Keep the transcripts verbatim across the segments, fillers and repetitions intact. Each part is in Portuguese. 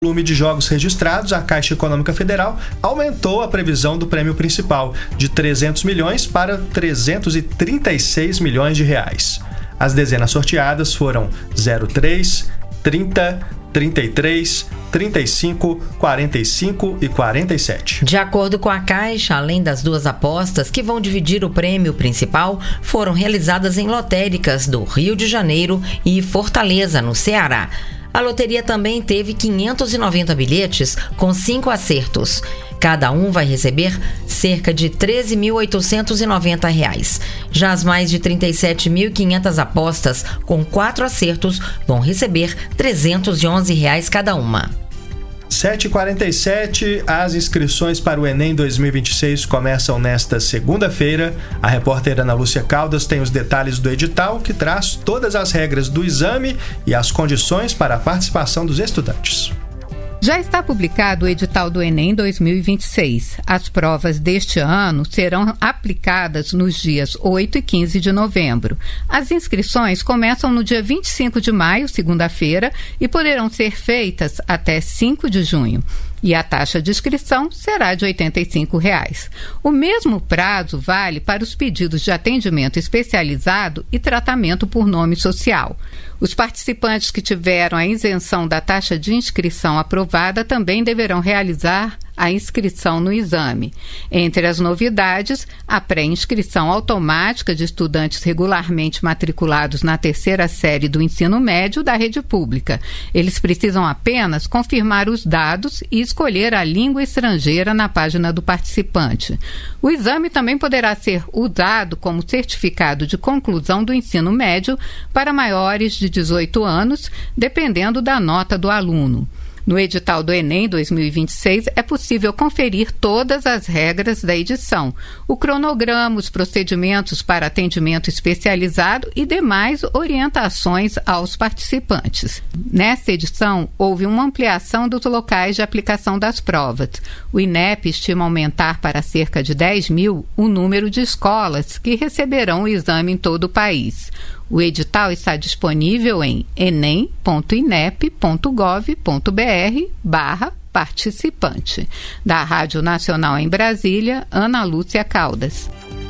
volume de jogos registrados, a Caixa Econômica Federal aumentou a previsão do prêmio principal de trezentos milhões para trezentos e trinta e seis milhões de reais. As dezenas sorteadas foram zero três, trinta, trinta e três, trinta e cinco, quarenta e cinco e quarenta e sete. De acordo com a Caixa, além das duas apostas que vão dividir o prêmio principal, foram realizadas em lotéricas do Rio de Janeiro e Fortaleza, no Ceará. A loteria também teve quinhentos e noventa bilhetes com cinco acertos. Cada um vai receber cerca de treze mil oitocentos e noventa reais. Já as mais de trinta e sete mil e quinhentas apostas com quatro acertos vão receber trezentos e onze reais cada uma. sete e quarenta e sete, as inscrições para o Enem dois mil e vinte e seis começam nesta segunda-feira. A repórter Ana Lúcia Caldas tem os detalhes do edital, que traz todas as regras do exame e as condições para a participação dos estudantes. Já está publicado o edital do Enem dois mil e vinte e seis. As provas deste ano serão aplicadas nos dias oito e quinze de novembro. As inscrições começam no dia vinte e cinco de maio, segunda-feira, e poderão ser feitas até cinco de junho. E a taxa de inscrição será de oitenta e cinco reais. O mesmo prazo vale para os pedidos de atendimento especializado e tratamento por nome social. Os participantes que tiveram a isenção da taxa de inscrição aprovada também deverão realizar a inscrição no exame. Entre as novidades, a pré-inscrição automática de estudantes regularmente matriculados na terceira série do ensino médio da rede pública. Eles precisam apenas confirmar os dados e escolher a língua estrangeira na página do participante. O exame também poderá ser usado como certificado de conclusão do ensino médio para maiores de dezoito anos, dependendo da nota do aluno. No edital do Enem dois mil e vinte e seis é possível conferir todas as regras da edição, o cronograma, os procedimentos para atendimento especializado e demais orientações aos participantes. Nesta edição, houve uma ampliação dos locais de aplicação das provas. O INEP estima aumentar para cerca de dez mil o número de escolas que receberão o exame em todo o país. O edital está disponível em enem ponto inep ponto gov ponto br barra participante. Da Rádio Nacional em Brasília, Ana Lúcia Caldas.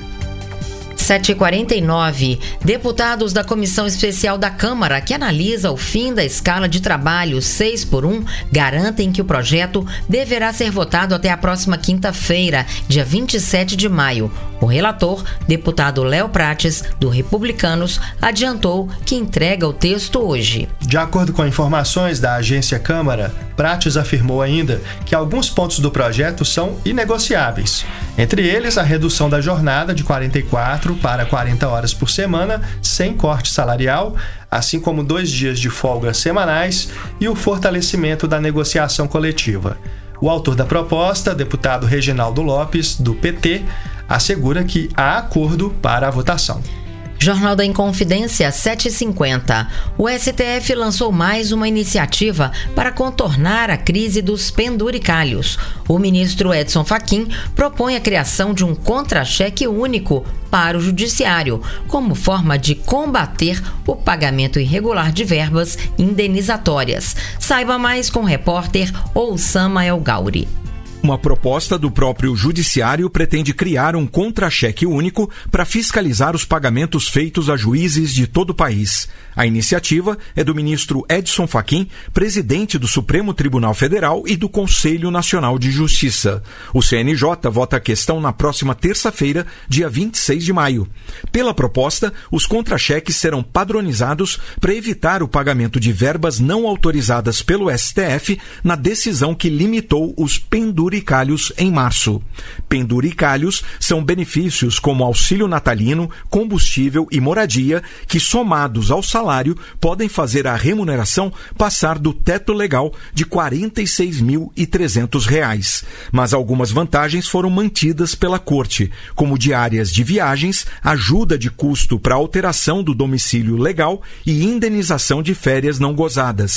sete e quarenta e nove. Deputados da Comissão Especial da Câmara, que analisa o fim da escala de trabalho seis por um, garantem que o projeto deverá ser votado até a próxima quinta-feira, dia vinte e sete de maio. O relator, deputado Léo Prates, do Republicanos, adiantou que entrega o texto hoje. De acordo com informações da agência Câmara, Prates afirmou ainda que alguns pontos do projeto são inegociáveis. Entre eles, a redução da jornada de quarenta e quatro para quarenta horas por semana, sem corte salarial, assim como dois dias de folga semanais e o fortalecimento da negociação coletiva. O autor da proposta, deputado Reginaldo Lopes, do P T, assegura que há acordo para a votação. Jornal da Inconfidência, sete e cinquenta. O S T F lançou mais uma iniciativa para contornar a crise dos penduricalhos. O ministro Edson Fachin propõe a criação de um contra-cheque único para o judiciário, como forma de combater o pagamento irregular de verbas indenizatórias. Saiba mais com o repórter Oussama El Gauri. Uma proposta do próprio Judiciário pretende criar um contra-cheque único para fiscalizar os pagamentos feitos a juízes de todo o país. A iniciativa é do ministro Edson Fachin, presidente do Supremo Tribunal Federal e do Conselho Nacional de Justiça. O C N J vota a questão na próxima terça-feira, dia vinte e seis de maio. Pela proposta, os contra-cheques serão padronizados para evitar o pagamento de verbas não autorizadas pelo S T F na decisão que limitou os penduricalhos em março. Penduricalhos são benefícios como auxílio natalino, combustível e moradia que, somados ao salário, podem fazer a remuneração passar do teto legal de quarenta e seis mil e trezentos reais. Mas algumas vantagens foram mantidas pela Corte, como diárias de viagens, ajuda de custo para alteração do domicílio legal e indenização de férias não gozadas.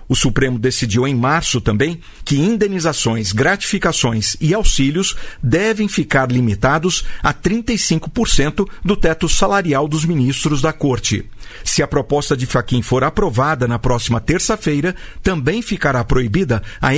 O Supremo decidiu em março também que indenizações, gratificações e auxílios devem ficar limitados a trinta e cinco por cento do teto salarial dos ministros da Corte. Se a proposta de Fachin for aprovada na próxima terça-feira, também ficará proibida a